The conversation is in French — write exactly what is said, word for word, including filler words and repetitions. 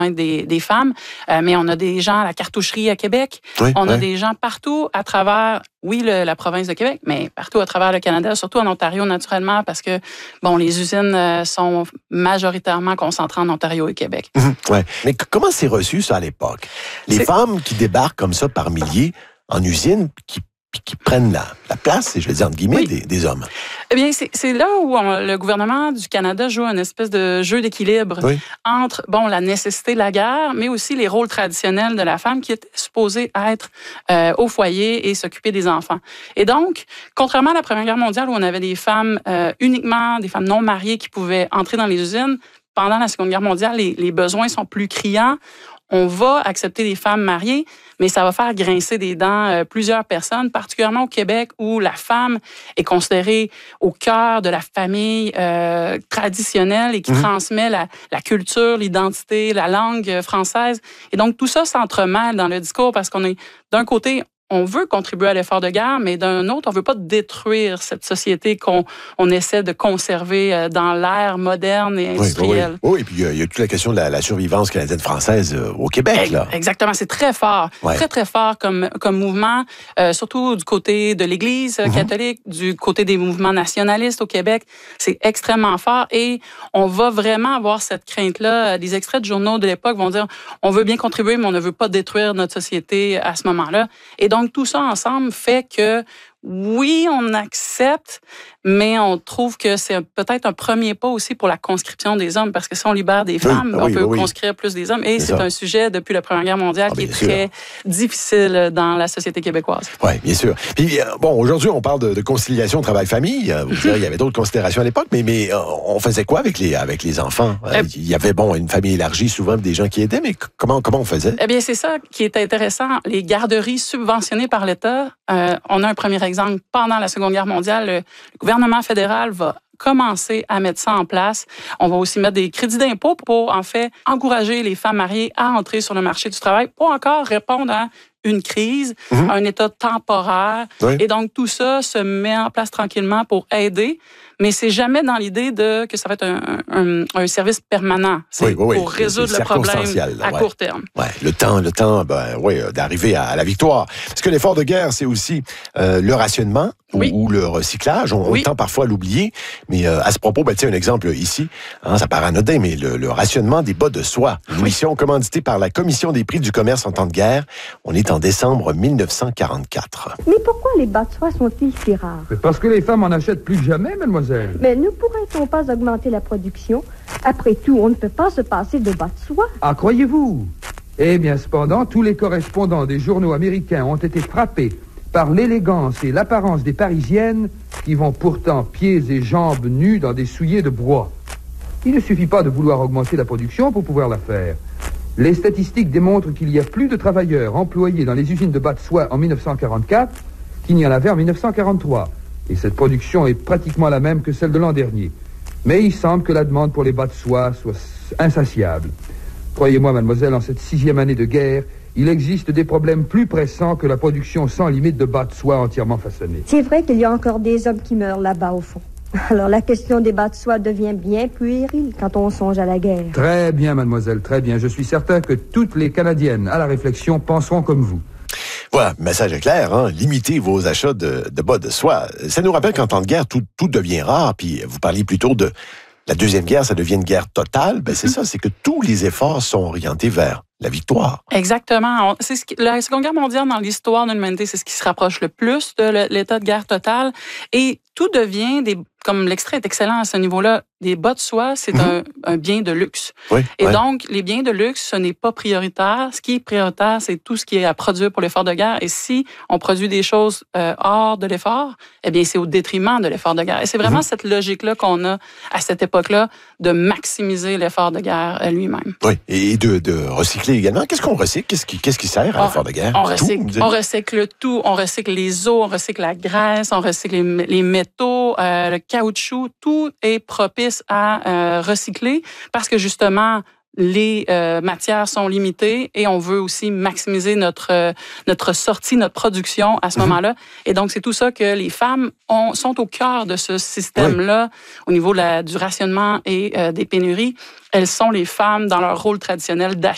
Des, des femmes, euh, mais on a des gens à la cartoucherie à Québec. Oui, on a oui. des gens partout à travers, oui, le, la province de Québec, mais partout à travers le Canada, surtout en Ontario, naturellement, parce que, bon, les usines euh, sont majoritairement concentrées en Ontario et Québec. Mmh, ouais. Mais c- comment c'est reçu, ça, à l'époque? Les C'est... femmes qui débarquent comme ça par milliers en usine, qui, qui prennent la, la place, je vais dire entre guillemets, Oui. des, des hommes. Eh bien, c'est, c'est là où on, le gouvernement du Canada joue une espèce de jeu d'équilibre Oui. entre, bon, la nécessité de la guerre, mais aussi les rôles traditionnels de la femme qui était supposée être euh, au foyer et s'occuper des enfants. Et donc, contrairement à la Première Guerre mondiale où on avait des femmes euh, uniquement, des femmes non mariées qui pouvaient entrer dans les usines, pendant la Seconde Guerre mondiale, les, les besoins sont plus criants. On va accepter des femmes mariées, mais ça va faire grincer des dents euh, plusieurs personnes, particulièrement au Québec, où la femme est considérée au cœur de la famille euh, traditionnelle et qui mmh. transmet la, la culture, l'identité, la langue française. Et donc, tout ça s'entremêle dans le discours parce qu'on est, d'un côté, on veut contribuer à l'effort de guerre, mais d'un autre, on veut pas détruire cette société qu'on on essaie de conserver dans l'ère moderne et industrielle. Oui, oui, oui. oui et puis il y, y a toute la question de la, la survivance canadienne-française euh, au Québec. Là. Exactement, c'est très fort, ouais. très, très fort comme, comme mouvement, euh, surtout du côté de l'Église mm-hmm. catholique, du côté des mouvements nationalistes au Québec. C'est extrêmement fort et on va vraiment avoir cette crainte-là. Des extraits de journaux de l'époque vont dire on veut bien contribuer, mais on ne veut pas détruire notre société à ce moment-là. Et donc, Donc, tout ça ensemble fait que, oui, on accepte, mais on trouve que c'est peut-être un premier pas aussi pour la conscription des hommes, parce que si on libère des femmes, oui, on oui, peut oui. conscrire plus des hommes. Et c'est, c'est un sujet, depuis la Première Guerre mondiale, ah, qui est sûr. très difficile dans la société québécoise. Oui, bien sûr. Puis, bon, aujourd'hui, on parle de, de conciliation travail-famille. Vous direz, il y avait d'autres considérations à l'époque, mais, mais on faisait quoi avec les, avec les enfants? Euh, il y avait, bon, une famille élargie, souvent des gens qui aidaient, mais comment, comment on faisait? Eh bien, c'est ça qui est intéressant. Les garderies subventionnées par l'État, euh, on a un premier exemple. Pendant la Seconde Guerre mondiale, le gouvernement fédéral va commencer à mettre ça en place. On va aussi mettre des crédits d'impôt pour, en fait, encourager les femmes mariées à entrer sur le marché du travail pour encore répondre à une crise, mmh. à un état temporaire. Oui. Et donc, tout ça se met en place tranquillement pour aider. Mais c'est jamais dans l'idée de que ça va être un, un, un service permanent. C'est oui, oui, pour oui. résoudre c'est le problème là, à ouais. court terme. Ouais. Le temps, le temps ben, ouais, d'arriver à, à la victoire. Parce que l'effort de guerre, c'est aussi euh, le rationnement oui. ou, ou le recyclage. On, oui. on tend parfois à l'oublier. Mais euh, à ce propos, ben, tiens, un exemple ici. Hein, ça paraît anodin, mais le, le rationnement des bas de soie. Une oui. mission commanditée par la Commission des prix du commerce en temps de guerre. On est en décembre dix-neuf cent quarante-quatre. Mais pourquoi les bas de soie sont-ils si rares? C'est parce que les femmes en achètent plus que jamais, mademoiselle. Mais ne pourrait-on pas augmenter la production? Après tout, on ne peut pas se passer de bas de soie. Ah, croyez-vous? Eh bien, cependant, tous les correspondants des journaux américains ont été frappés par l'élégance et l'apparence des Parisiennes qui vont pourtant pieds et jambes nus dans des souliers de bois. Il ne suffit pas de vouloir augmenter la production pour pouvoir la faire. Les statistiques démontrent qu'il y a plus de travailleurs employés dans les usines de bas de soie en dix-neuf cent quarante-quatre qu'il n'y en avait en dix-neuf cent quarante-trois. Et cette production est pratiquement la même que celle de l'an dernier. Mais il semble que la demande pour les bas de soie soit insatiable. Croyez-moi, mademoiselle, en cette sixième année de guerre, il existe des problèmes plus pressants que la production sans limite de bas de soie entièrement façonnés. C'est vrai qu'il y a encore des hommes qui meurent là-bas, au fond. Alors la question des bas de soie devient bien puérile quand on songe à la guerre. Très bien, mademoiselle, très bien. Je suis certain que toutes les Canadiennes à la réflexion penseront comme vous. Voilà, message est clair, hein? Limitez vos achats de, de bas de soie. Ça nous rappelle qu'en temps de guerre, tout, tout devient rare, puis vous parliez plutôt de la Deuxième Guerre, ça devient une guerre totale. Ben, c'est ça, c'est que tous les efforts sont orientés vers la victoire. Exactement. On, c'est ce qui, la Seconde Guerre mondiale, dans l'histoire de l'humanité, c'est ce qui se rapproche le plus de l'état de guerre totale. Et tout devient, des, comme l'extrait est excellent à ce niveau-là, des bas de soie, c'est mmh. un, un bien de luxe. Oui, et ouais. donc, les biens de luxe, ce n'est pas prioritaire. Ce qui est prioritaire, c'est tout ce qui est à produire pour l'effort de guerre. Et si on produit des choses euh, hors de l'effort, eh bien, c'est au détriment de l'effort de guerre. Et c'est vraiment mmh. cette logique-là qu'on a à cette époque-là de maximiser l'effort de guerre lui-même. Oui, et de, de recycler également. Qu'est-ce qu'on recycle? Qu'est-ce qui, qu'est-ce qui sert à l'effort de guerre? On recycle, tout, on recycle tout. On recycle les eaux, on recycle la graisse, on recycle les, les métaux, euh, le caoutchouc. Tout est propice à euh, recycler parce que justement, les euh, matières sont limitées et on veut aussi maximiser notre euh, notre sortie, notre production à ce mm-hmm. moment-là. Et donc, c'est tout ça que les femmes ont, sont au cœur de ce système-là oui. au niveau de la, du rationnement et euh, des pénuries. Elles sont les femmes dans leur rôle traditionnel d'achat.